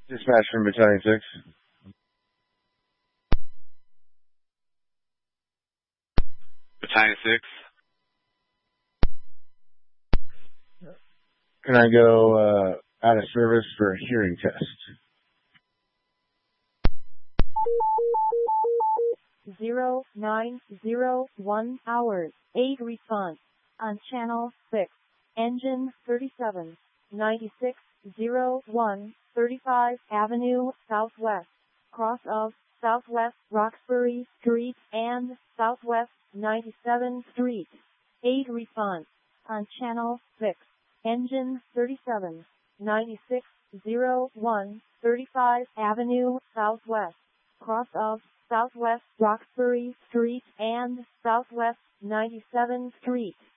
Dispatch from Battalion 6. Battalion 6. Can I go out of service for a hearing test? 0901 hours. 8 response. On channel 6. Engine 37. 9601 35 Avenue Southwest. Cross of Southwest Roxbury Street and Southwest 97th Street. 8 response. On channel 6. Engine 37. 9601 35 Avenue Southwest. Cross of Southwest Roxbury Street and Southwest 97th Street.